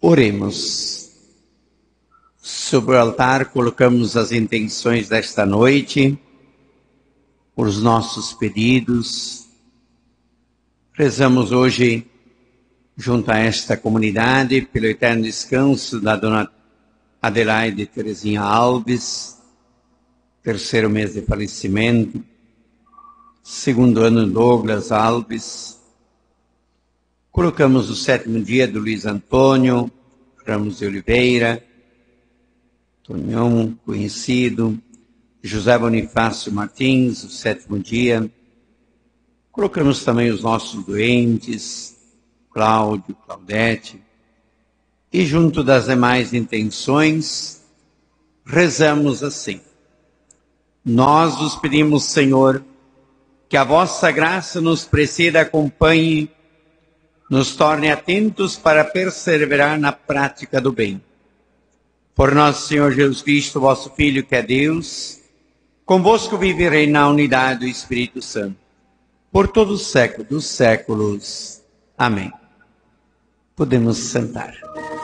Oremos. Sobre o altar colocamos as intenções desta noite, os nossos pedidos. Rezamos hoje, junto a esta comunidade, pelo eterno descanso da dona Adelaide Terezinha Alves, terceiro mês de falecimento, segundo ano Douglas Alves. Colocamos o 7º dia do Luiz Antônio Ramos de Oliveira, Tonhão, conhecido, José Bonifácio Martins, o 7º dia. Colocamos também os nossos doentes, Cláudio, Claudete, e junto das demais intenções, rezamos assim. Nós vos pedimos, Senhor, que a vossa graça nos preceda, acompanhe, nos torne atentos para perseverar na prática do bem. Por nosso Senhor Jesus Cristo, vosso Filho, que é Deus, convosco vive e reina na unidade do Espírito Santo, por todos os séculos dos séculos. Amém. Podemos sentar.